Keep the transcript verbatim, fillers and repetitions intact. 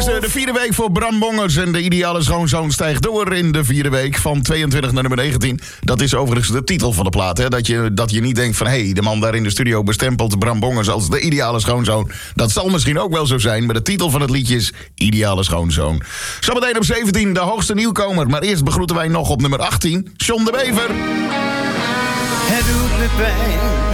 is de, de vierde week voor Bram Bongers. En de ideale schoonzoon stijgt door in de vierde week van tweeëntwintig naar nummer negentien. Dat is overigens de titel van de plaat. Hè? Dat, je, dat je niet denkt van... hé, hey, de man daar in de studio bestempelt Bram Bongers als de ideale schoonzoon. Dat zal misschien ook wel zo zijn. Maar de titel van het liedje is Ideale schoonzoon. Zometeen op zeventien de hoogste nieuwkomer. Maar eerst begroeten wij nog op nummer achttien... John de Bever. Het doet me pijn